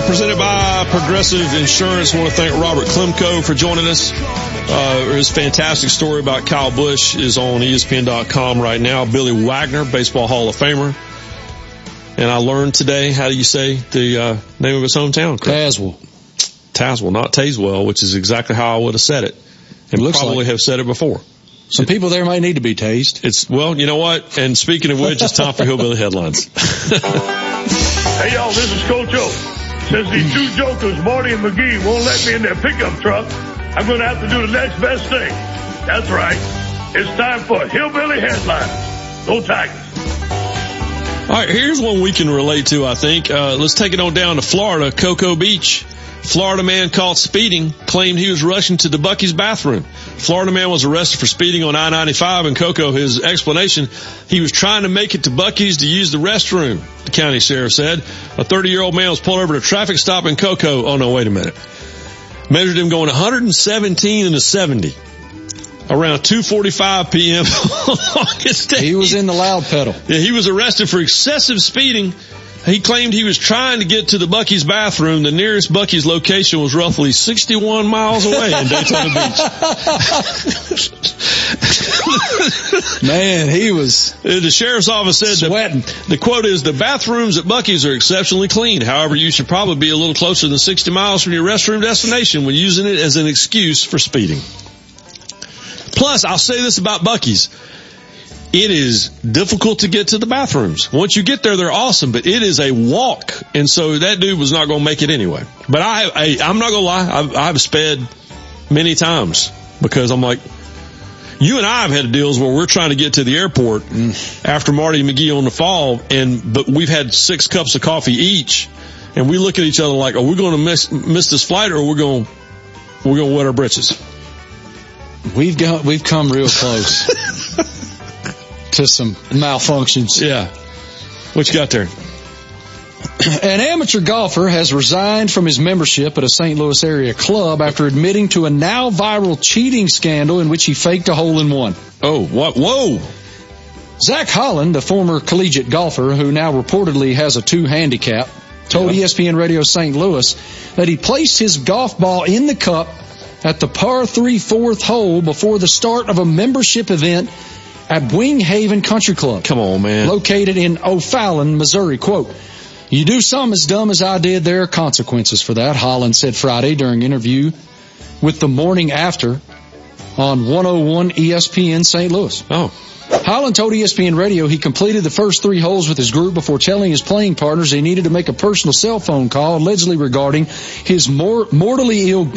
presented by Progressive Insurance. I want to thank Robert Klemko for joining us. His fantastic story about Kyle Busch is on ESPN.com right now. Billy Wagner, Baseball Hall of Famer. And I learned today, how do you say the name of his hometown? Tazewell, not Tazewell, which is exactly how I would have said it. And probably have said it before. Some people there might need to be tased. Well, you know what? And speaking of which, it's time for Hillbilly Headlines. Hey, y'all, this is Coach O. Since these two jokers, Marty and McGee, won't let me in their pickup truck, I'm going to have to do the next best thing. That's right. It's time for Hillbilly Headlines. Go Tigers. All right, here's one we can relate to, I think. Let's take it on down to Florida, Cocoa Beach. Florida man caught speeding claimed he was rushing to the Buc-ee's bathroom. Florida man was arrested for speeding on I-95 in Cocoa. His explanation, he was trying to make it to Buc-ee's to use the restroom, the county sheriff said. A 30-year-old man was pulled over at a traffic stop in Cocoa. Oh, no, wait a minute. Measured him going 117 and a 70. Around 2:45 p.m. on August 8th. He was in the loud pedal. Yeah, he was arrested for excessive speeding. He claimed he was trying to get to the Buc-ee's bathroom. The nearest Buc-ee's location was roughly 61 miles away in Daytona Beach. Man, he was the sheriff's office said sweating. The quote is, the bathrooms at Buc-ee's are exceptionally clean. However, you should probably be a little closer than 60 miles from your restroom destination when using it as an excuse for speeding. Plus, I'll say this about Buc-ee's. It is difficult to get to the bathrooms. Once you get there, they're awesome, but it is a walk. And so that dude was not going to make it anyway. But I'm not going to lie. I've sped many times because I'm like, you and I have had deals where we're trying to get to the airport after Marty McGee on the fall, but we've had 6 cups of coffee each, and we look at each other like, are we going to miss this flight, or we're going to wet our britches? We've come real close to some malfunctions. Yeah. What you got there? An amateur golfer has resigned from his membership at a St. Louis area club after admitting to a now viral cheating scandal in which he faked a hole-in-one. Oh, what? Whoa! Zach Holland, the former collegiate golfer who now reportedly has a 2 handicap, told ESPN Radio St. Louis that he placed his golf ball in the cup at the par 3 4th hole before the start of a membership event at Wing Haven Country Club. Come on, man. Located in O'Fallon, Missouri. Quote, "You do something as dumb as I did, there are consequences for that," Holland said Friday during an interview with The Morning After on 101 ESPN St. Louis. Oh. Holland told ESPN Radio he completed the first 3 holes with his group before telling his playing partners he needed to make a personal cell phone call allegedly regarding his mortally ill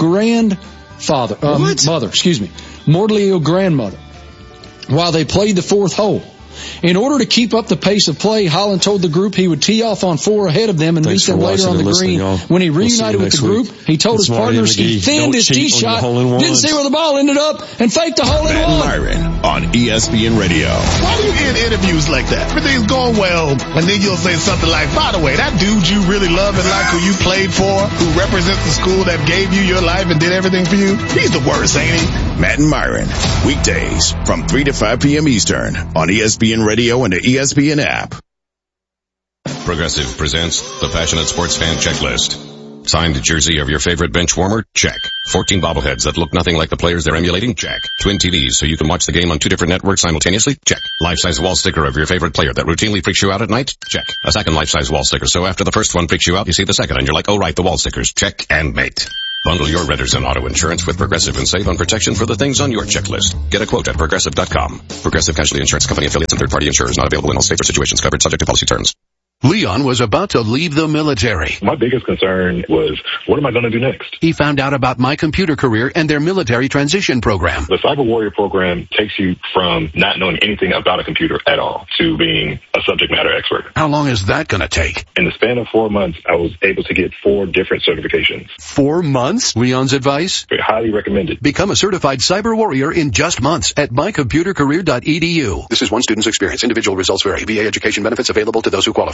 mortally ill grandmother while they played the 4th hole. In order to keep up the pace of play, Holland told the group he would tee off on 4 ahead of them and meet them later on the green. When he reunited with the group, he told his partners he thinned his tee shot, didn't see where the ball ended up, and faked the hole-in-one. Matt Myron on ESPN Radio. Why do you end interviews like that? Everything's going well, and then you'll say something like, by the way, that dude you really love and like, who you played for, who represents the school that gave you your life and did everything for you, he's the worst, ain't he? Matt and Myron, weekdays from 3 to 5 p.m. Eastern on ESPN Radio and the ESPN app. Progressive presents the Passionate Sports Fan Checklist. Signed jersey of your favorite bench warmer? Check. 14 bobbleheads that look nothing like the players they're emulating? Check. Twin TVs so you can watch the game on 2 different networks simultaneously? Check. Life-size wall sticker of your favorite player that routinely freaks you out at night? Check. A second life-size wall sticker so after the first one freaks you out, you see the second and you're like, oh right, the wall stickers. Check and mate. Bundle your renters and auto insurance with Progressive and save on protection for the things on your checklist. Get a quote at Progressive.com. Progressive Casualty Insurance Company affiliates and third-party insurers not available in all states or situations covered subject to policy terms. Leon was about to leave the military. My biggest concern was, what am I going to do next? He found out about My Computer Career and their military transition program. The Cyber Warrior program takes you from not knowing anything about a computer at all to being a subject matter expert. How long is that going to take? In the span of 4 months, I was able to get 4 different certifications. 4 months? Leon's advice? Highly recommended. Become a certified cyber warrior in just months at mycomputercareer.edu. This is one student's experience. Individual results vary. VA education benefits available to those who qualify.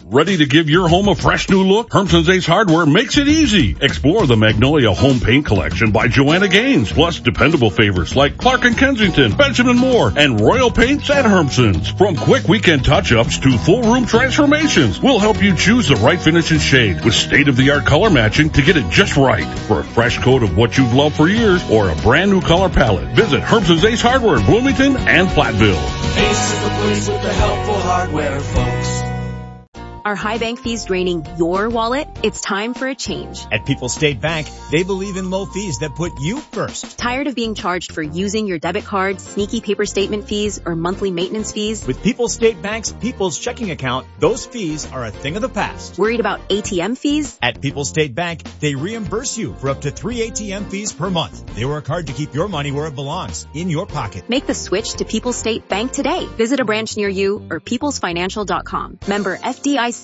Ready to give your home a fresh new look? Hermson's Ace Hardware makes it easy. Explore the Magnolia Home Paint Collection by Joanna Gaines, plus dependable favorites like Clark & Kensington, Benjamin Moore, and Royal Paints at Hermson's. From quick weekend touch-ups to full room transformations, we'll help you choose the right finish and shade with state-of-the-art color matching to get it just right. For a fresh coat of what you've loved for years or a brand new color palette, visit Hermson's Ace Hardware in Bloomington and Platteville. Ace is the place with the helpful hardware, folks. Are high bank fees draining your wallet? It's time for a change. At People's State Bank, they believe in low fees that put you first. Tired of being charged for using your debit card, sneaky paper statement fees, or monthly maintenance fees? With People's State Bank's People's Checking Account, those fees are a thing of the past. Worried about ATM fees? At People's State Bank, they reimburse you for up to 3 ATM fees per month. They work hard to keep your money where it belongs, in your pocket. Make the switch to People's State Bank today. Visit a branch near you or peoplesfinancial.com. Member FDIC.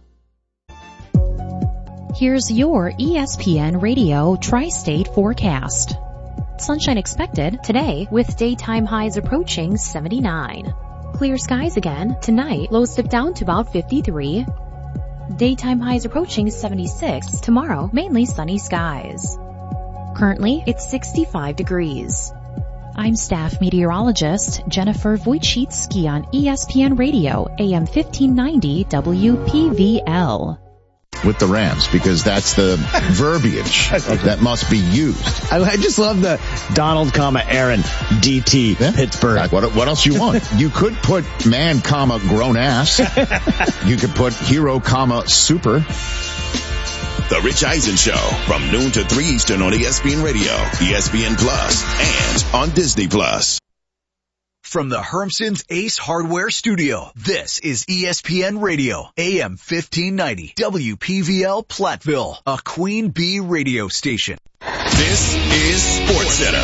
Here's your ESPN Radio Tri-State forecast. Sunshine expected today with daytime highs approaching 79. Clear skies again tonight, lows dip down to about 53. Daytime highs approaching 76 tomorrow, mainly sunny skies. Currently, it's 65 degrees. I'm staff meteorologist Jennifer Wojcicki on ESPN Radio, AM 1590 WPVL. With the Rams, because that's the verbiage that must be used. I just love the Donald, Aaron, DT, Pittsburgh. What else you want? You could put man, grown ass. You could put hero, super. The Rich Eisen Show from noon to 3 Eastern on ESPN Radio, ESPN Plus, and on Disney Plus. From the Hermson's Ace Hardware Studio, this is ESPN Radio, AM 1590, WPVL Platteville, a Queen Bee radio station. This is SportsCenter.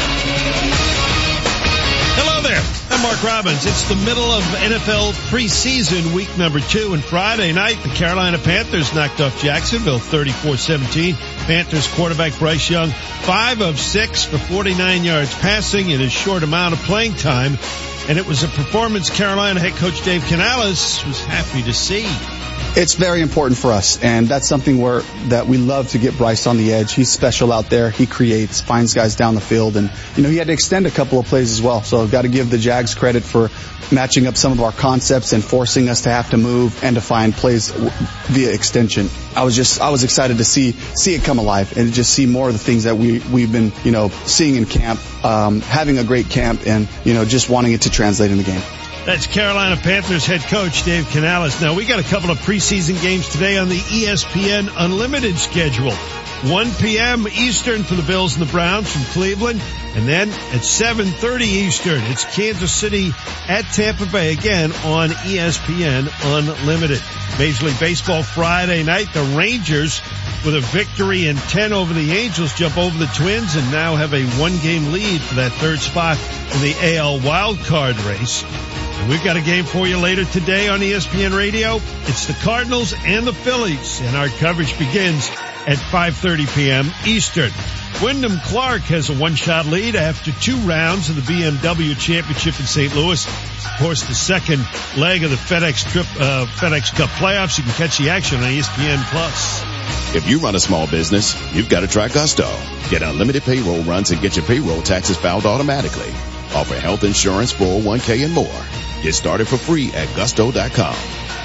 Hello there. I'm Mark Robbins. It's the middle of NFL preseason, week number 2, and Friday night, the Carolina Panthers knocked off Jacksonville 34-17. Panthers quarterback Bryce Young, 5 of 6 for 49 yards passing in a short amount of playing time. And it was a performance Carolina head coach Dave Canales was happy to see. It's very important for us, and that's something that we love to get Bryce on the edge. He's special out there. He creates, finds guys down the field, and he had to extend a couple of plays as well. So I've got to give the Jags credit for matching up some of our concepts and forcing us to have to move and to find plays via extension. I was excited to see it come alive and just see more of the things that we've been seeing in camp, having a great camp, and just wanting it to translate in the game. That's Carolina Panthers head coach Dave Canales. Now, we got a couple of preseason games today on the ESPN Unlimited schedule. 1 p.m. Eastern for the Bills and the Browns from Cleveland. And then at 7:30 Eastern, it's Kansas City at Tampa Bay again on ESPN Unlimited. Major League Baseball Friday night, the Rangers with a victory in 10 over the Angels jump over the Twins and now have a 1-game lead for that third spot in the AL wildcard race. And we've got a game for you later today on ESPN Radio. It's the Cardinals and the Phillies, and our coverage begins at 5:30 p.m. Eastern. Wyndham Clark has a 1-shot lead after 2 rounds of the BMW Championship in St. Louis. Of course, the second leg of the FedEx Cup playoffs. You can catch the action on ESPN Plus. If you run a small business, you've got to try Gusto. Get unlimited payroll runs and get your payroll taxes filed automatically. Offer health insurance, 401k, and more. Get started for free at gusto.com.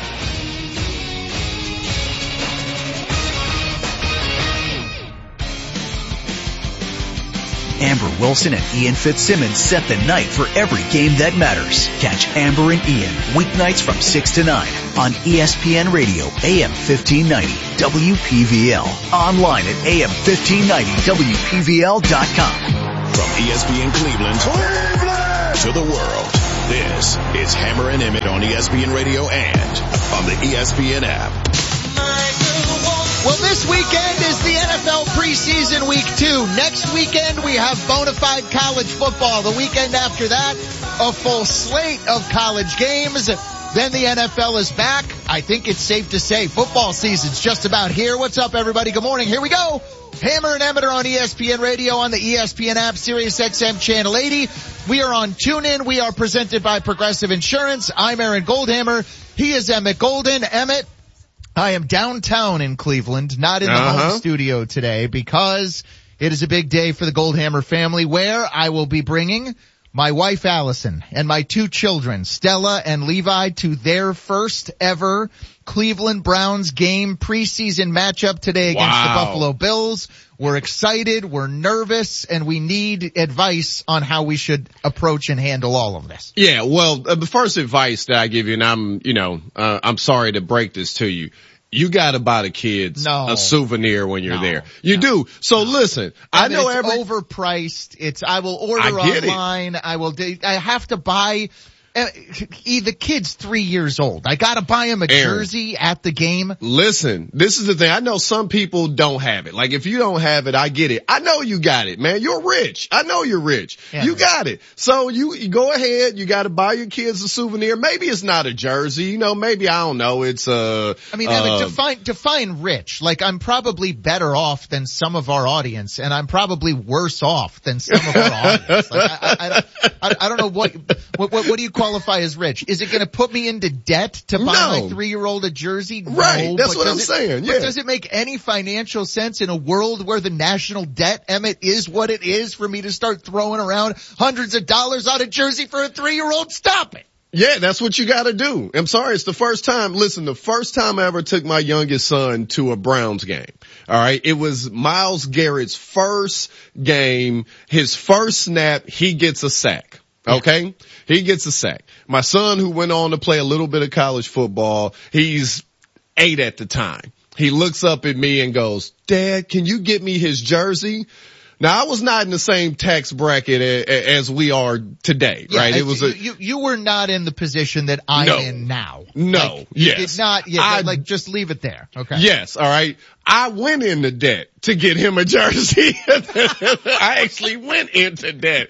Amber Wilson and Ian Fitzsimmons set the night for every game that matters. Catch Amber and Ian weeknights from 6 to 9 on ESPN Radio, AM 1590, WPVL. Online at AM1590WPVL.com. From ESPN Cleveland to the world, this is Hammer and Emmett on ESPN Radio and on the ESPN app. Well, this weekend is the NFL preseason week 2. Next weekend, we have bona fide college football. The weekend after that, a full slate of college games. Then the NFL is back. I think it's safe to say football season's just about here. What's up, everybody? Good morning. Here we go. Hammer and Emmett are on ESPN Radio on the ESPN app, Sirius XM Channel 80. We are on TuneIn. We are presented by Progressive Insurance. I'm Aaron Goldhammer. He is Emmett Golden. Emmett, I am downtown in Cleveland, not in the home studio today, because it is a big day for the Goldhammer family, where I will be bringing my wife Allison and my 2 children, Stella and Levi, to their first ever Cleveland Browns game preseason matchup today against the Buffalo Bills. We're excited, we're nervous, and we need advice on how we should approach and handle all of this. Yeah, well, the first advice that I give you, and I'm sorry to break this to you. You gotta buy the kids a souvenir when you're there. You do. So listen, I know it's overpriced. I will order online. I have to buy. The kid's 3 years old. I gotta buy him a jersey at the game. Listen, this is the thing. I know some people don't have it. Like, if you don't have it, I get it. I know you got it, man. You're rich. I know you're rich. Yeah, you got it. So you go ahead. You gotta buy your kids a souvenir. Maybe it's not a jersey. Maybe, I don't know. It's define rich. Like, I'm probably better off than some of our audience, and I'm probably worse off than some of our audience. Like, I don't know what do you qualify as rich? Is it going to put me into debt to buy my 3-year-old a jersey? Right. That's what I'm saying. Yeah. But does it make any financial sense in a world where the national debt, Emmett, is what it is, for me to start throwing around hundreds of dollars on a jersey for a 3-year-old? Stop it. Yeah, that's what you gotta do. I'm sorry, it's the first time. Listen, the first time I ever took my youngest son to a Browns game. All right. It was Myles Garrett's first game. His first snap, he gets a sack. Okay? He gets a sack. My son, who went on to play a little bit of college football, he's 8 at the time. He looks up at me and goes, "Dad, can you get me his jersey?" Now, I was not in the same tax bracket as we are today, right? It was you were not in the position that I'm in now. No. Like, you did not, just leave it there. Okay. Yes. All right. I went into debt to get him a jersey. I actually went into debt,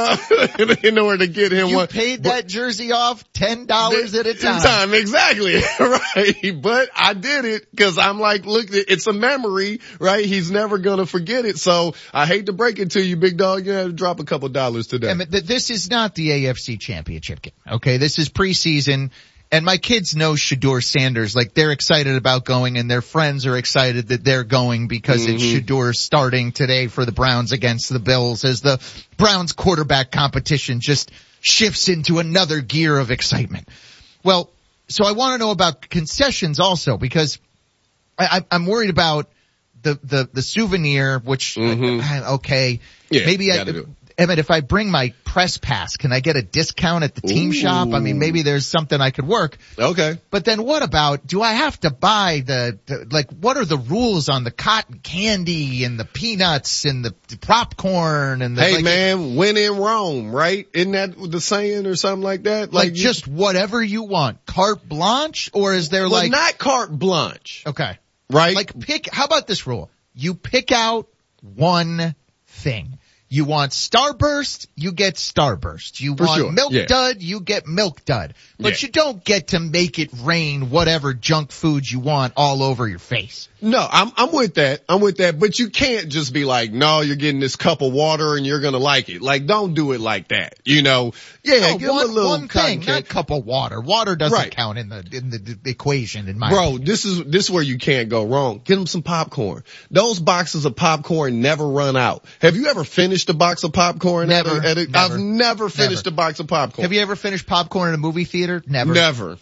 in order to get him one. You paid that jersey off $10 at a time. Exactly. Right. But I did it because I'm like, look, it's a memory, right? He's never going to forget it. So I hate to break it to you, big dog. You have to drop a couple dollars today. I mean, this is not the AFC Championship game. Okay. This is preseason. And my kids know Shedeur Sanders. Like, they're excited about going, and their friends are excited that they're going because it's Shedeur starting today for the Browns against the Bills, as the Browns quarterback competition just shifts into another gear of excitement. Well, so I want to know about concessions also, because I'm worried about the souvenir, which, okay, yeah, maybe Emmett, if I bring my press pass, can I get a discount at the team shop? I mean, maybe there's something I could work. Okay. But then what about, do I have to buy what are the rules on the cotton candy and the peanuts and the popcorn and the... Hey, man, when in Rome, right? Isn't that the saying or something like that? Like just whatever you want. Carte blanche? Or is there not carte blanche. Okay. Right? How about this rule? You pick out one thing. You want Starburst, you get Starburst. You want Milk Dud, you get Milk Dud. But you don't get to make it rain whatever junk food you want all over your face. No, I'm with that. But you can't just be like, no, you're getting this cup of water and you're going to like it. Like, don't do it like that. Yeah, no, give them a little one thing, not cup of water. Water doesn't count in the equation in my opinion. This is where you can't go wrong. Get them some popcorn. Those boxes of popcorn never run out. Have you ever finished a box of popcorn? Never. I've never finished a box of popcorn. Have you ever finished popcorn in a movie theater? Never. Never.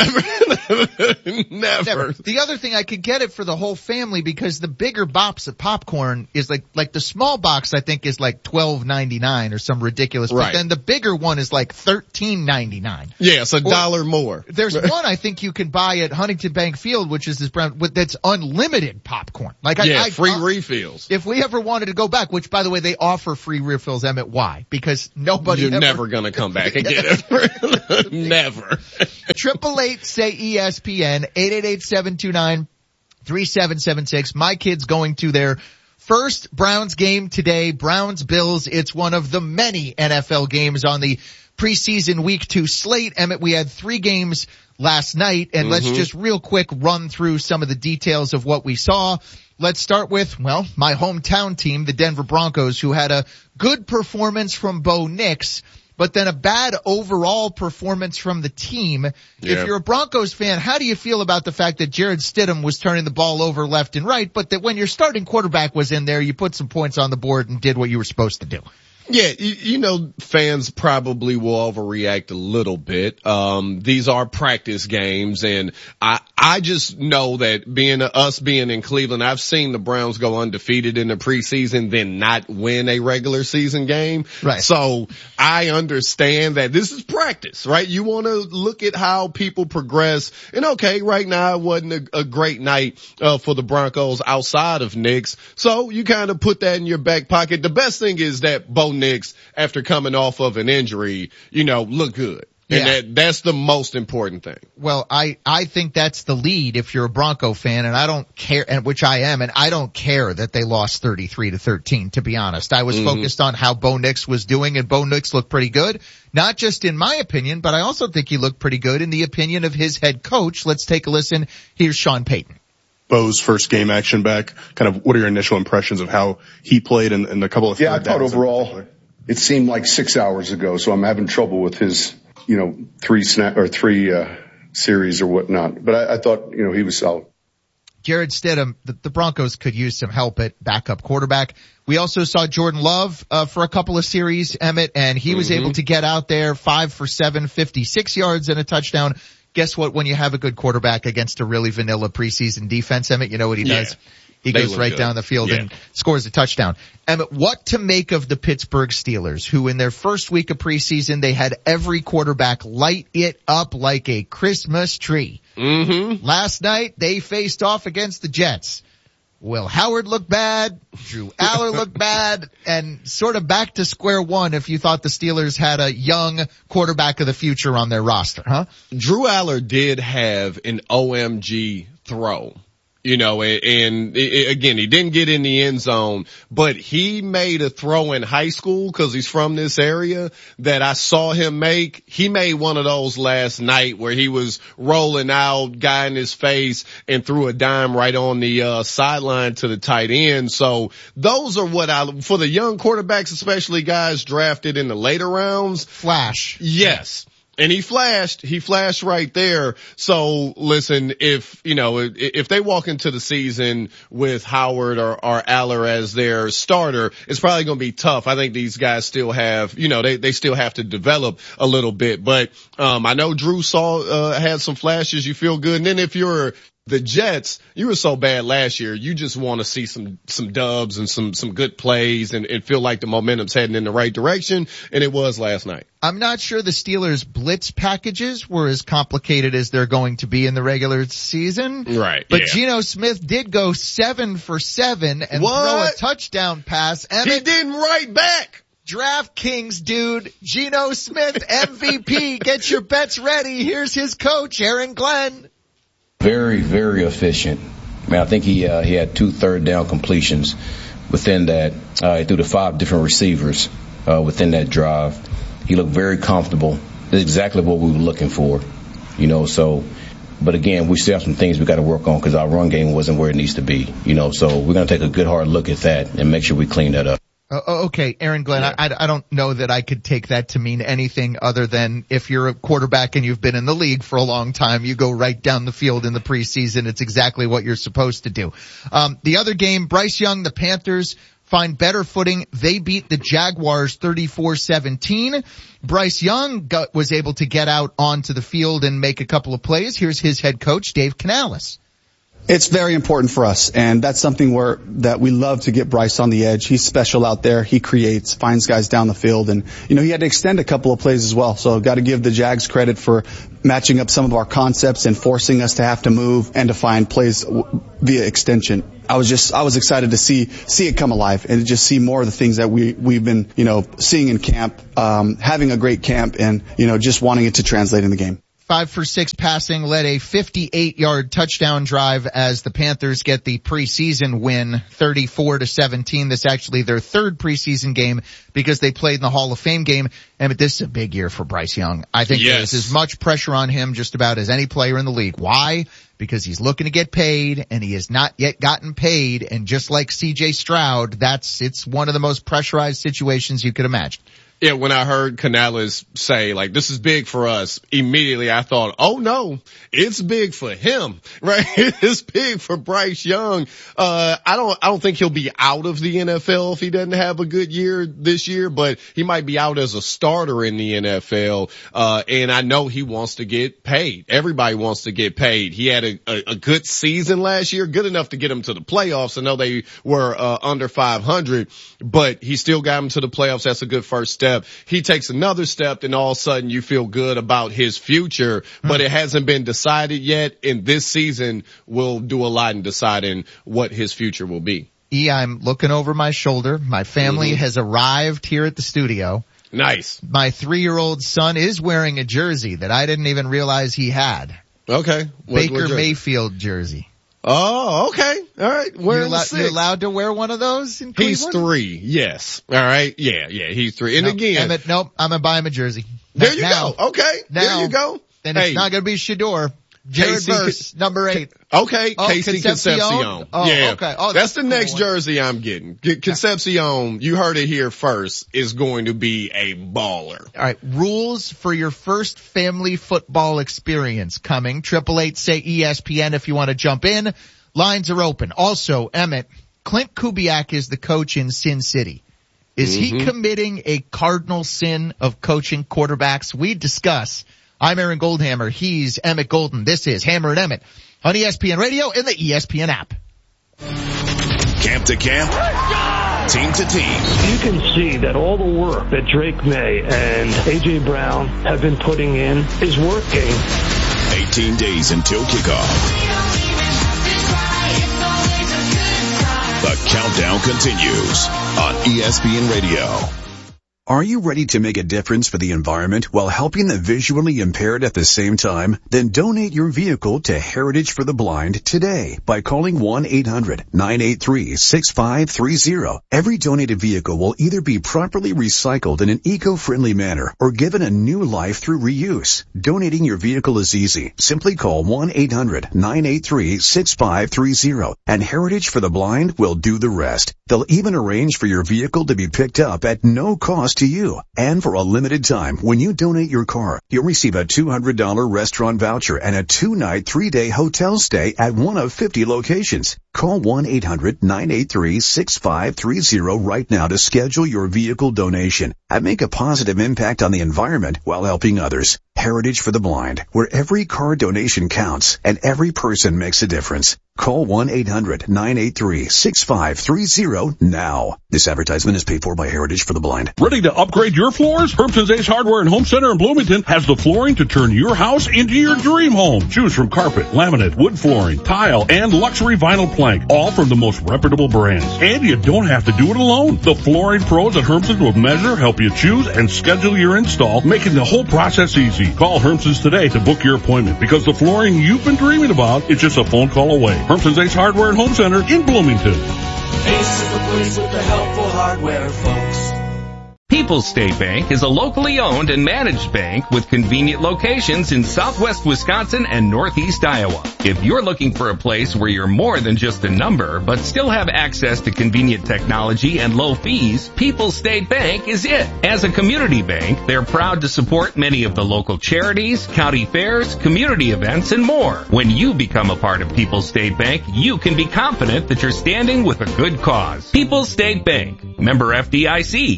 The other thing, I could get it for the whole family, because the bigger box of popcorn is like the small box I think is like $12.99 or some ridiculous, but then the bigger one is like $13.99. Yeah, it's $1 more. There's one I think you can buy at Huntington Bank Field, which is this brown, that's unlimited popcorn. Free refills. If we ever wanted to go back, which by the way they offer free refills, Emmett, why? Because you're never gonna come back and get it. Never. 888 say ESPN 888-729-3776. My kid's going to their first Browns game today. Browns-Bills. It's one of the many NFL games on the preseason week 2 slate. Emmett, we had 3 games last night, and let's just real quick run through some of the details of what we saw. Let's start with, my hometown team, the Denver Broncos, who had a good performance from Bo Nix, but then a bad overall performance from the team. Yeah. If you're a Broncos fan, how do you feel about the fact that Jarrett Stidham was turning the ball over left and right, but that when your starting quarterback was in there, you put some points on the board and did what you were supposed to do? Yeah, you know, fans probably will overreact a little bit. These are practice games, and I just know that us being in Cleveland, I've seen the Browns go undefeated in the preseason, then not win a regular season game. Right. So I understand that this is practice, right? You want to look at how people progress. And okay, right now it wasn't a great night, for the Broncos outside of Nix. So you kind of put that in your back pocket. The best thing is that Bo Nix, after coming off of an injury, you know, look good. Yeah. And that's the most important thing. Well, I think that's the lead if you're a Bronco fan, and I don't care, and which I am, and I don't care that they lost 33-13, to be honest. I was focused on how Bo Nix was doing, and Bo Nix looked pretty good. Not just in my opinion, but I also think he looked pretty good in the opinion of his head coach. Let's take a listen. Here's Sean Payton. Bo's first game action back, kind of what are your initial impressions of how he played in a couple of I thought overall it seemed like 6 hours ago, so I'm having trouble with his, you know, three series or whatnot. But I thought, you know, he was solid. Jarrett Stidham, the Broncos could use some help at backup quarterback. We also saw Jordan Love for a couple of series, Emmett, and he was able to get out there 5 for 7, 56 yards and a touchdown. Guess what? When you have a good quarterback against a really vanilla preseason defense, Emmett, you know what he does? He goes right down the field and scores a touchdown. Emmett, what to make of the Pittsburgh Steelers, who in their first week of preseason, they had every quarterback light it up like a Christmas tree. Last night, they faced off against the Jets. Will Howard looked bad, Drew Aller looked bad, and sort of back to square one if you thought the Steelers had a young quarterback of the future on their roster, huh? Drew Aller did have an OMG throw. You know, and again, he didn't get in the end zone, but he made a throw in high school because he's from this area that I saw him make. He made one of those last night where he was rolling out, guy in his face, and threw a dime right on the sideline to the tight end. So those are what for the young quarterbacks, especially guys drafted in the later rounds. Flash. Yes. And he flashed right there. So listen, if they walk into the season with Howard or Aller as their starter, it's probably going to be tough. I think these guys still have, they still have to develop a little bit, but, I know Drew had some flashes. You feel good. And then if you're the Jets, you were so bad last year. You just want to see some dubs and some good plays and feel like the momentum's heading in the right direction. And it was last night. I'm not sure the Steelers' blitz packages were as complicated as they're going to be in the regular season. Right. But Geno Smith did go 7 for 7 and throw a touchdown pass. He didn't write back. DraftKings, dude. Geno Smith, MVP. Get your bets ready. Here's his coach, Aaron Glenn. Very, very efficient. I mean, I think he had 2 third down completions within that. He threw to 5 different receivers within that drive. He looked very comfortable. That's exactly what we were looking for, so. But again, we still have some things we got to work on because our run game wasn't where it needs to be, so we're going to take a good hard look at that and make sure we clean that up. Okay, Aaron Glenn, yeah. I don't know that I could take that to mean anything other than if you're a quarterback and you've been in the league for a long time, you go right down the field in the preseason. It's exactly what you're supposed to do. The other game, Bryce Young, the Panthers find better footing. They beat the Jaguars 34-17. Bryce Young was able to get out onto the field and make a couple of plays. Here's his head coach, Dave Canales. It's very important for us, and that's something that we love to get Bryce on the edge. He's special out there. He creates, finds guys down the field, and he had to extend a couple of plays as well. So got to give the Jags credit for matching up some of our concepts and forcing us to have to move and to find plays via extension. I was excited to see it come alive and just see more of the things that we've been, seeing in camp, having a great camp and, just wanting it to translate in the game. 5 for 6 passing, led a 58-yard touchdown drive as the Panthers get the preseason win, 34-17. This is actually their third preseason game because they played in the Hall of Fame game. And this is a big year for Bryce Young. I think there's as much pressure on him just about as any player in the league. Why? because he's looking to get paid and he has not yet gotten paid. And just like CJ Stroud, it's one of the most pressurized situations you could imagine. Yeah, when I heard Canales say, like, this is big for us, immediately I thought, oh no, it's big for him, right? It's big for Bryce Young. I don't think he'll be out of the NFL if he doesn't have a good year this year, but he might be out as a starter in the NFL. And I know he wants to get paid. Everybody wants to get paid. He had a good season last year, good enough to get him to the playoffs. I know they were, under 500, but he still got him to the playoffs. That's a good first step. He takes another step, then all of a sudden you feel good about his future, but it hasn't been decided yet. And this season will do a lot in deciding what his future will be. I'm looking over my shoulder. My family has arrived here at the studio. Nice. My 3-year-old son is wearing a jersey that I didn't even realize he had. Okay. Baker Mayfield jersey. Oh, okay. All right. You're allowed to wear one of those in Cleveland? He's 3. Yes. All right. Yeah. He's 3. And again. I'm going to buy him a jersey. There you go. Okay. There you go. Then it's not going to be Shador. Jared Verse, number 8. Okay. Casey Concepcion. Oh, yeah. Okay. Oh, that's the next jersey I'm getting. Concepcion, you heard it here first, is going to be a baller. All right. Rules for your first family football experience coming. 888-SAY-ESPN if you want to jump in. Lines are open. Also, Emmett, Clint Kubiak is the coach in Sin City. Is he committing a cardinal sin of coaching quarterbacks? We discuss. I'm Aaron Goldhammer. He's Emmett Golden. This is Hammer and Emmett on ESPN Radio and the ESPN app. Camp to camp, team to team. You can see that all the work that Drake May and A.J. Brown have been putting in is working. 18 days until kickoff. The countdown continues on ESPN Radio. Are you ready to make a difference for the environment while helping the visually impaired at the same time? Then donate your vehicle to Heritage for the Blind today by calling 1-800-983-6530. Every donated vehicle will either be properly recycled in an eco-friendly manner or given a new life through reuse. Donating your vehicle is easy. Simply call 1-800-983-6530 and Heritage for the Blind will do the rest. They'll even arrange for your vehicle to be picked up at no cost to you. And for a limited time, when you donate your car, you'll receive a $200 restaurant voucher and a 2-night, 3-day hotel stay at one of 50 locations. Call 1-800-983-6530 right now to schedule your vehicle donation and make a positive impact on the environment while helping others. Heritage for the Blind, where every car donation counts and every person makes a difference. Call 1-800-983-6530 now. This advertisement is paid for by Heritage for the Blind. Ready to upgrade your floors? Hermson's Ace Hardware and Home Center in Bloomington has the flooring to turn your house into your dream home. Choose from carpet, laminate, wood flooring, tile, and luxury vinyl plank, all from the most reputable brands. And you don't have to do it alone. The flooring pros at Hermson's will measure, help you choose, and schedule your install, making the whole process easy. Call Hermson's today to book your appointment because the flooring you've been dreaming about is just a phone call away. Hermson's Ace Hardware and Home Center in Bloomington. Ace is the place with the helpful hardware, folks. People's State Bank is a locally owned and managed bank with convenient locations in southwest Wisconsin and northeast Iowa. If you're looking for a place where you're more than just a number, but still have access to convenient technology and low fees, People's State Bank is it. As a community bank, they're proud to support many of the local charities, county fairs, community events, and more. When you become a part of People's State Bank, you can be confident that you're standing with a good cause. People's State Bank, member FDIC.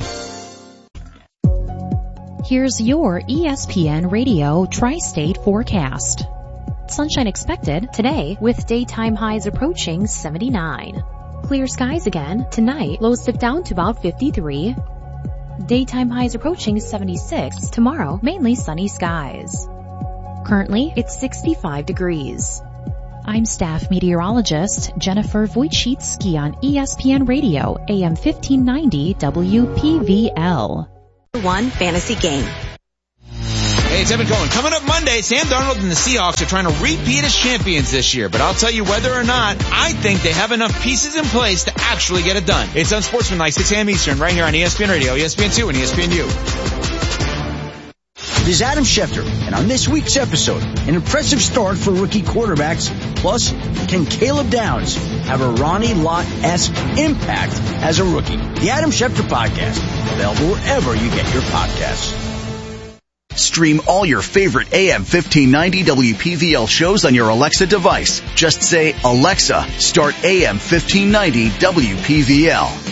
Here's your ESPN Radio Tri-State forecast. Sunshine expected today with daytime highs approaching 79. Clear skies again tonight, lows dip down to about 53. Daytime highs approaching 76 tomorrow, mainly sunny skies. Currently, it's 65 degrees. I'm staff meteorologist Jennifer Wojcicki on ESPN Radio, AM 1590 WPVL. One fantasy game. Hey, it's Evan Cohen. Coming up Monday, Sam Darnold and the Seahawks are trying to repeat as champions this year. But I'll tell you whether or not, I think they have enough pieces in place to actually get it done. It's Unsportsmanlike, 6 a.m. Eastern, right here on ESPN Radio, ESPN2, and ESPNU. This is Adam Schefter, and on this week's episode, an impressive start for rookie quarterbacks Plus, can Caleb Downs have a Ronnie Lott-esque impact as a rookie? The Adam Schefter Podcast, available wherever you get your podcasts. Stream all your favorite AM 1590 WPVL shows on your Alexa device. Just say, Alexa, start AM 1590 WPVL.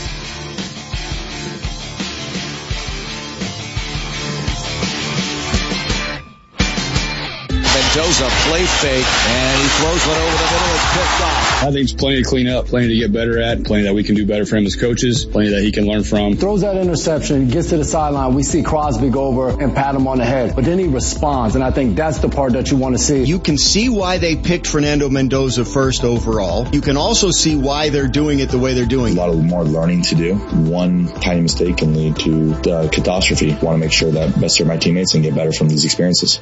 Mendoza play fake, and he throws one over the middle. It's picked off. I think it's plenty to clean up, plenty to get better at, plenty that we can do better for him as coaches, plenty that he can learn from. Throws that interception, gets to the sideline. We see Crosby go over and pat him on the head, but then he responds, and I think that's the part that you want to see. You can see why they picked Fernando Mendoza first overall. You can also see why they're doing it the way they're doing it. A lot of more learning to do. One tiny mistake can lead to catastrophe. I want to make sure that best serve my teammates and get better from these experiences.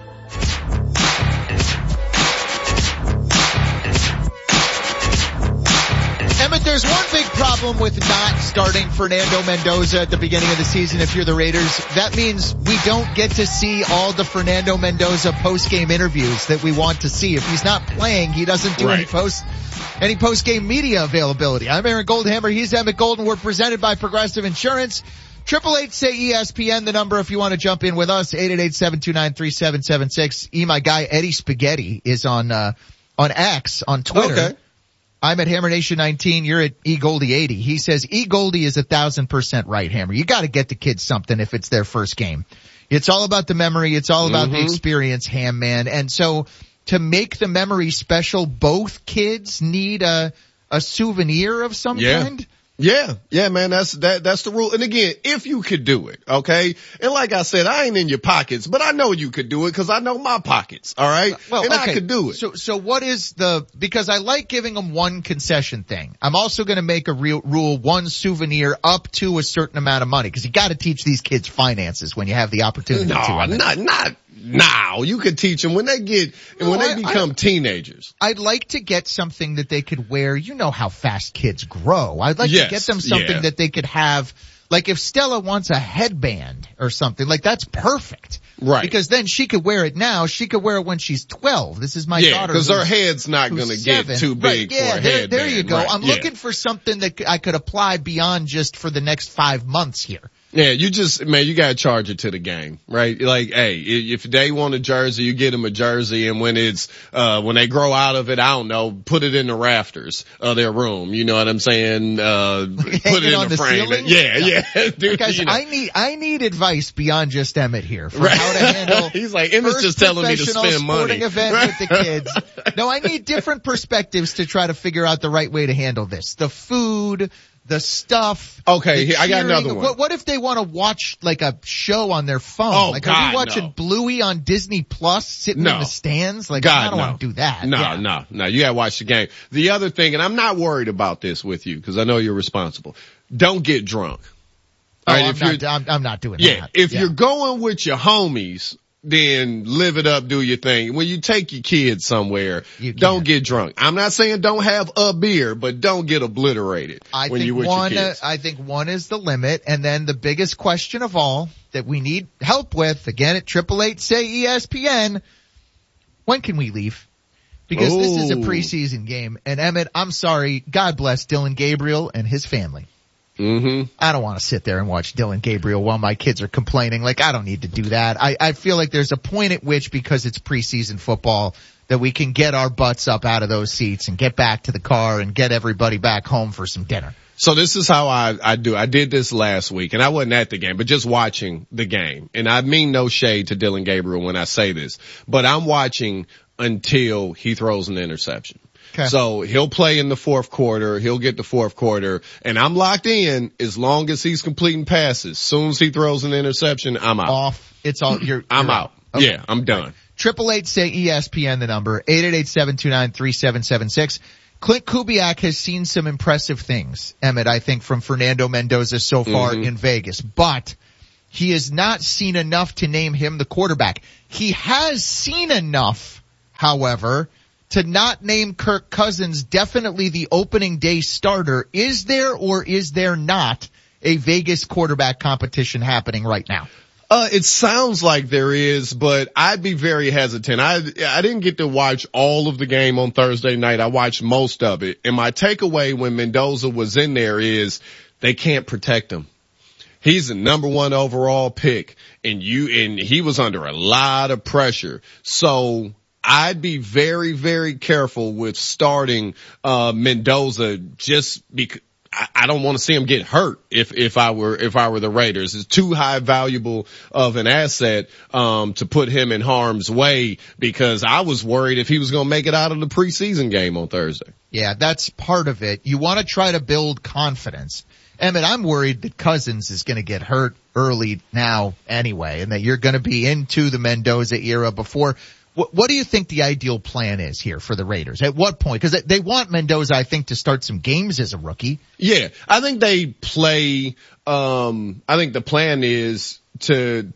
There's one big problem with not starting Fernando Mendoza at the beginning of the season if you're the Raiders. That means we don't get to see all the Fernando Mendoza post-game interviews that we want to see. If he's not playing, he doesn't do any post-game media availability. I'm Aaron Goldhammer. He's Emmett Golden. We're presented by Progressive Insurance. 888-SAY-ESPN, the number if you want to jump in with us. 888-729-3776. My guy Eddie Spaghetti is on X, on Twitter. Okay. I'm at HammerNation19. You're at eGoldie80. He says eGoldie is 1,000% right, Hammer. You got to get the kids something if it's their first game. It's all about the memory. It's all about the experience, Ham man. And so to make the memory special, both kids need a souvenir of some kind. Yeah, man, that's the rule. And again, if you could do it, okay? And like I said, I ain't in your pockets, but I know you could do it because I know my pockets, all right? Well, and okay. I could do it. So what is because I like giving them one concession thing. I'm also going to make a real rule, one souvenir up to a certain amount of money because you got to teach these kids finances when you have the opportunity to. Not now. You could teach them when they become teenagers. I'd like to get something that they could wear. You know how fast kids grow. I'd like to get them something that they could have. Like if Stella wants a headband or something, like that's perfect. Right. Because then she could wear it now. She could wear it when she's 12. This is my daughter. Yeah, because her head's not going to get too big for a headband. There you go. Right. I'm looking for something that I could apply beyond just for the next 5 months here. Yeah, you gotta charge it to the game, right? Like, hey, if they want a jersey, you get them a jersey, and when when they grow out of it, I don't know, put it in the rafters of their room, you know what I'm saying? Put it in the frame. Yeah. Dude, guys, I need advice beyond just Emmett here for how to handle. He's like, Emmett's just telling me to spend money. Sporting event with the kids. No, I need different perspectives to try to figure out the right way to handle this. The food, the stuff. Okay, I got another one. What if they want to watch like a show on their phone? Are we watching Bluey on Disney Plus sitting in the stands? Like, I don't want to do that. No. You gotta watch the game. The other thing, and I'm not worried about this with you because I know you're responsible. Don't get drunk. I'm not doing that. Yeah, if you're going with your homies, then live it up, do your thing. When you take your kids somewhere, don't get drunk. I'm not saying don't have a beer, but don't get obliterated when you're with your kids. I think one is the limit, and then the biggest question of all that we need help with, again at 888-SAY-ESPN, when can we leave? Because this is a preseason game, and Emmett, I'm sorry, God bless Dylan Gabriel and his family. I don't want to sit there and watch Dylan Gabriel while my kids are complaining. Like, I don't need to do that. I feel like there's a point at which, because it's preseason football, that we can get our butts up out of those seats and get back to the car and get everybody back home for some dinner. So this is how I do. I did this last week, and I wasn't at the game, but just watching the game. And I mean no shade to Dylan Gabriel when I say this, but I'm watching until he throws an interception. Okay. So he'll play in the fourth quarter. He'll get the fourth quarter, and I'm locked in as long as he's completing passes. As soon as he throws an interception, I'm out. I'm out. Okay. Yeah, I'm done. 888-SAY-ESPN, the number 888-729-3776. Clint Kubiak has seen some impressive things, Emmett, I think, from Fernando Mendoza so far in Vegas, but he has not seen enough to name him the quarterback. He has seen enough, however, to not name Kirk Cousins definitely the opening day starter. Is there or is there not a Vegas quarterback competition happening right now? It sounds like there is, but I'd be very hesitant. I didn't get to watch all of the game on Thursday night. I watched most of it. And my takeaway when Mendoza was in there is they can't protect him. He's the number 1 overall pick and he was under a lot of pressure. So I'd be very, very careful with starting, Mendoza just because I don't want to see him get hurt if I were the Raiders. It's too high valuable of an asset, to put him in harm's way because I was worried if he was going to make it out of the preseason game on Thursday. Yeah, that's part of it. You want to try to build confidence. Emmett, I'm worried that Cousins is going to get hurt early now anyway, and that you're going to be into the Mendoza era before. What do you think the ideal plan is here for the Raiders? At what point? Because they want Mendoza, I think, to start some games as a rookie. Yeah, I think they play. I think the plan is to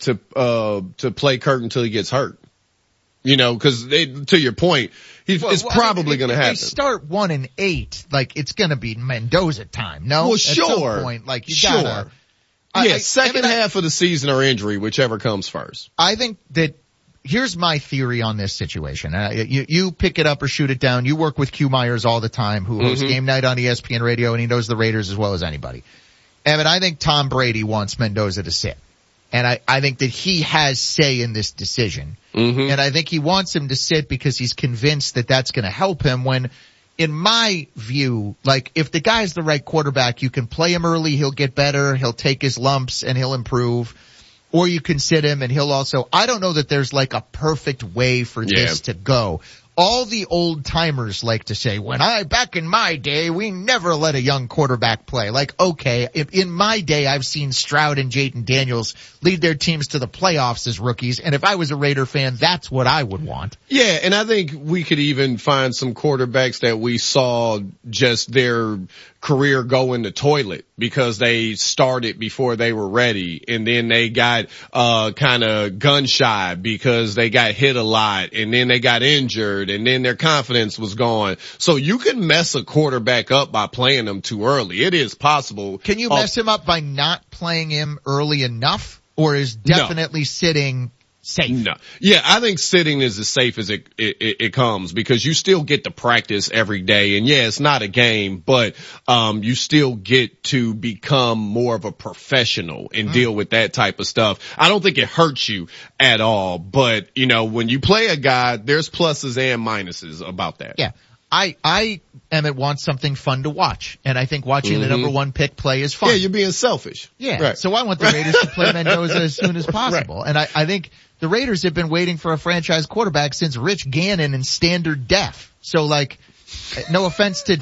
play Kirk until he gets hurt. You know, because to your point, it's probably going to happen. If they start 1-8, like it's going to be Mendoza time. No, well, at sure. some point, like you gotta. Yeah, second half of the season or injury, whichever comes first. I think that. Here's my theory on this situation. You pick it up or shoot it down. You work with Q Myers all the time, who hosts Game Night on ESPN Radio, and he knows the Raiders as well as anybody. And I think Tom Brady wants Mendoza to sit. And I think that he has say in this decision. And I think he wants him to sit because he's convinced that that's going to help him when, in my view, like if the guy's the right quarterback, you can play him early, he'll get better, he'll take his lumps, and he'll improve. Or you can sit him and he'll also, I don't know that there's like a perfect way for this to go. All the old timers like to say, back in my day, we never let a young quarterback play. Like, okay, in my day, I've seen Stroud and Jayden Daniels lead their teams to the playoffs as rookies. And if I was a Raider fan, that's what I would want. Yeah. And I think we could even find some quarterbacks that we saw just their career go in the toilet because they started before they were ready. And then they got, kind of gun shy because they got hit a lot and then they got injured. And then their confidence was gone. So you can mess a quarterback up by playing them too early. It is possible. Can you mess him up by not playing him early enough, or is definitely sitting safe? No. Yeah, I think sitting is as safe as it comes because you still get to practice every day. And yeah, it's not a game, but you still get to become more of a professional and deal with that type of stuff. I don't think it hurts you at all, but you know, when you play a guy, there's pluses and minuses about that. Yeah. Emmett wants something fun to watch, and I think watching the number 1 pick play is fun. Yeah, you're being selfish. Yeah. Right. So I want the Raiders to play Mendoza as soon as possible. Right. And I think the Raiders have been waiting for a franchise quarterback since Rich Gannon in Standard Def. So like, no offense to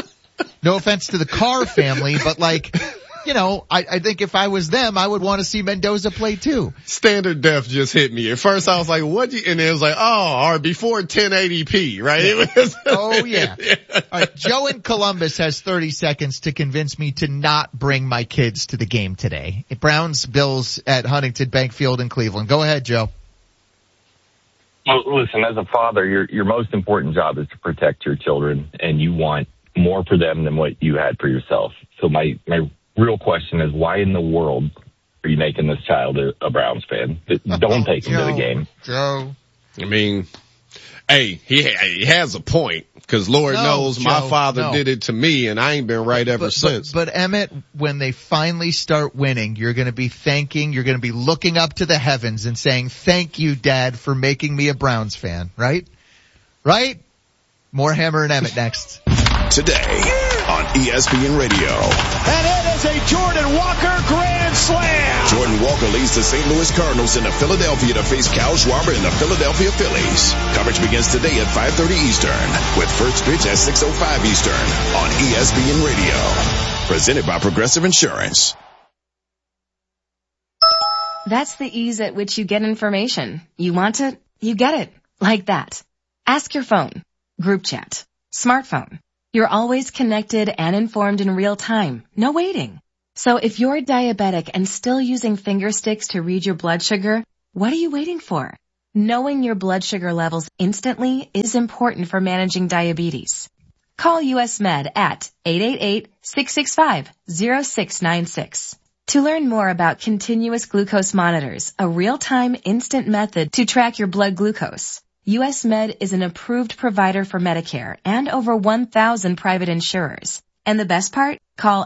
the Carr family, but like, you know, I think if I was them, I would want to see Mendoza play too. Standard Def just hit me. At first I was like, and it was like, or before 1080p, right? Yeah. It was, oh yeah. All right. Joe in Columbus has 30 seconds to convince me to not bring my kids to the game today. Browns Bills at Huntington Bank Field in Cleveland. Go ahead, Joe. Well, listen, as a father, your most important job is to protect your children, and you want more for them than what you had for yourself. So my real question is, why in the world are you making this child a Browns fan? Don't take him to the game. Joe. I mean, hey, he has a point because Lord knows my father did it to me and I ain't been right ever since. But Emmett, when they finally start winning, you're going to be looking up to the heavens and saying, thank you, Dad, for making me a Browns fan, right? Right? More Hammer and Emmett next. Today on ESPN Radio. And it is a Jordan Walker grand slam. Jordan Walker leads the St. Louis Cardinals into Philadelphia to face Kyle Schwarber and the Philadelphia Phillies. Coverage begins today at 5:30 Eastern with first pitch at 6:05 Eastern on ESPN Radio. Presented by Progressive Insurance. That's the ease at which you get information. You want it, you get it. Like that. Ask your phone. Group chat. Smartphone. You're always connected and informed in real time. No waiting. So if you're diabetic and still using finger sticks to read your blood sugar, what are you waiting for? Knowing your blood sugar levels instantly is important for managing diabetes. Call US Med at 888-665-0696. To learn more about continuous glucose monitors, a real-time instant method to track your blood glucose, US Med is an approved provider for Medicare and over 1,000 private insurers. And the best part? Call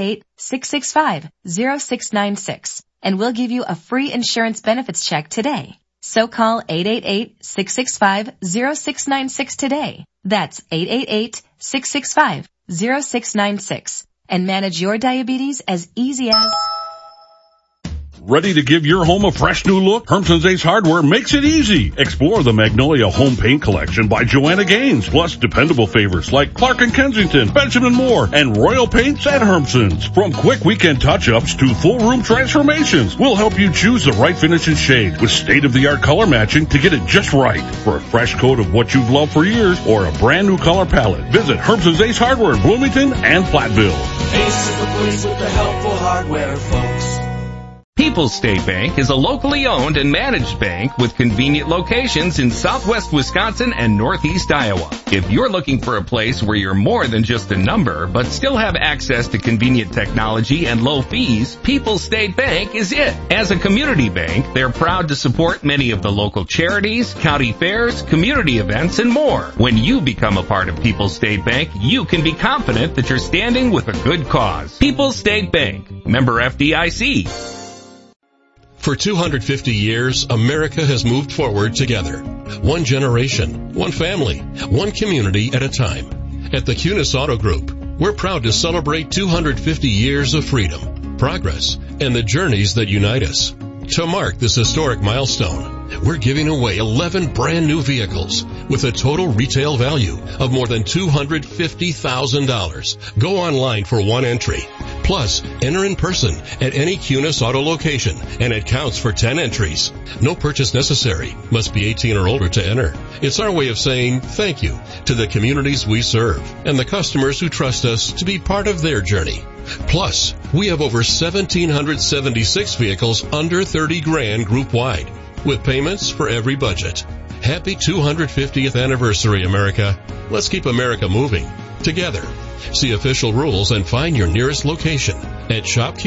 888-665-0696 and we'll give you a free insurance benefits check today. So call 888-665-0696 today. That's 888-665-0696 and manage your diabetes as easy as... Ready to give your home a fresh new look? Hermson's Ace Hardware makes it easy. Explore the Magnolia Home Paint Collection by Joanna Gaines, plus dependable favorites like Clark & Kensington, Benjamin Moore, and Royal Paints at Hermson's. From quick weekend touch-ups to full room transformations, we'll help you choose the right finish and shade with state-of-the-art color matching to get it just right. For a fresh coat of what you've loved for years or a brand new color palette, visit Hermson's Ace Hardware in Bloomington and Platteville. Ace is the place with the helpful hardware, folks. People's State Bank is a locally owned and managed bank with convenient locations in southwest Wisconsin and northeast Iowa. If you're looking for a place where you're more than just a number, but still have access to convenient technology and low fees, People's State Bank is it. As a community bank, they're proud to support many of the local charities, county fairs, community events, and more. When you become a part of People's State Bank, you can be confident that you're standing with a good cause. People's State Bank, member FDIC. For 250 years, America has moved forward together. One generation, one family, one community at a time. At the Kunis Auto Group, we're proud to celebrate 250 years of freedom, progress, and the journeys that unite us. To mark this historic milestone, we're giving away 11 brand new vehicles with a total retail value of more than $250,000. Go online for one entry. Plus, enter in person at any Kunis Auto location, and it counts for 10 entries. No purchase necessary. Must be 18 or older to enter. It's our way of saying thank you to the communities we serve and the customers who trust us to be part of their journey. Plus, we have over 1,776 vehicles under 30 grand group-wide, with payments for every budget. Happy 250th anniversary, America. Let's keep America moving together. See official rules and find your nearest location at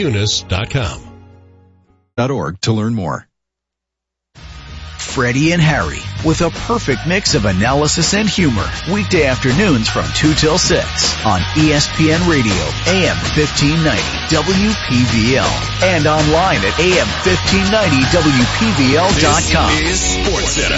shopkunis.com.org to learn more. Freddie and Harry, with a perfect mix of analysis and humor, weekday afternoons from 2 till 6 on ESPN Radio, AM 1590, WPVL, and online at AM1590WPVL.com. This is Sports Center.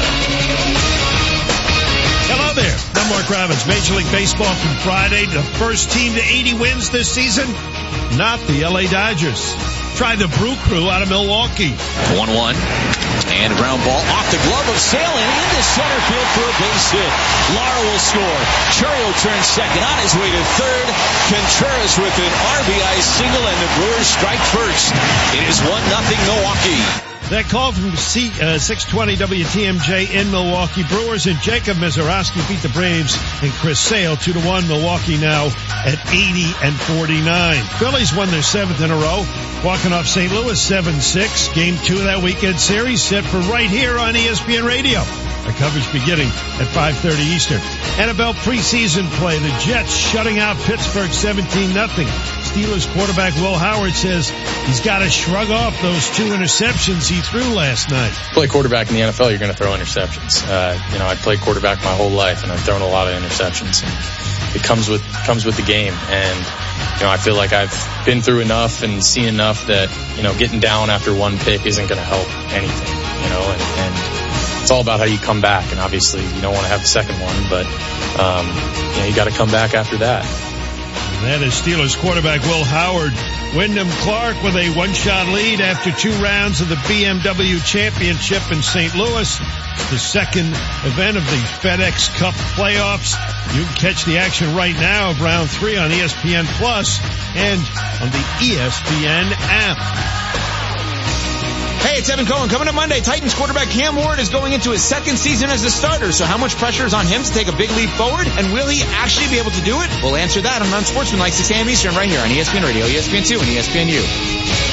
Hello there. I'm Mark Robbins. Major League Baseball from Friday. The first team to 80 wins this season, not the LA Dodgers. Try the Brew Crew out of Milwaukee. 1-1. And a ground ball off the glove of Sale and into center field for a base hit. Lara will score. Churio turns second on his way to third. Contreras with an RBI single and the Brewers strike first. It is 1-0 Milwaukee. That call from 620 WTMJ in Milwaukee. Brewers and Jacob Mizorowski beat the Braves and Chris Sale 2-1. Milwaukee now at 80-49. Phillies won their 7th in a row, walking off St. Louis 7-6. Game 2 of that weekend series set for right here on ESPN Radio. Our coverage beginning at 5:30 Eastern. NFL preseason play. The Jets shutting out Pittsburgh 17-0. Steelers quarterback Will Howard says he's got to shrug off those 2 interceptions he threw last night. Play quarterback in the NFL, you're going to throw interceptions. I played quarterback my whole life, and I've thrown a lot of interceptions. And it comes with the game. And I feel like I've been through enough and seen enough that getting down after one pick isn't going to help anything. And it's all about how you come back. And obviously, you don't want to have the second one, but you got to come back after that. That is Steelers quarterback Will Howard. Wyndham Clark with a 1-shot lead after 2 rounds of the BMW Championship in St. Louis, the second event of the FedEx Cup playoffs. You can catch the action right now of round 3 on ESPN Plus and on the ESPN app. Hey, it's Evan Cohen. Coming up Monday, Titans quarterback Cam Ward is going into his 2nd season as a starter. So how much pressure is on him to take a big leap forward? And will he actually be able to do it? We'll answer that on Unsportsmanlike 6 a.m. Eastern right here on ESPN Radio, ESPN2, and ESPNU.